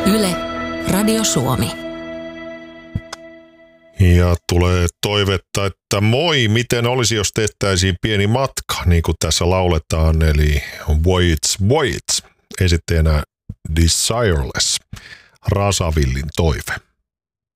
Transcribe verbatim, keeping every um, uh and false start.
Yle, Radio Suomi. Ja tulee toivetta, että moi, miten olisi, jos tehtäisiin pieni matka, niin kuin tässä lauletaan, eli Voyage, Voyage, esittäjänä Desireless, Rasavillin toive.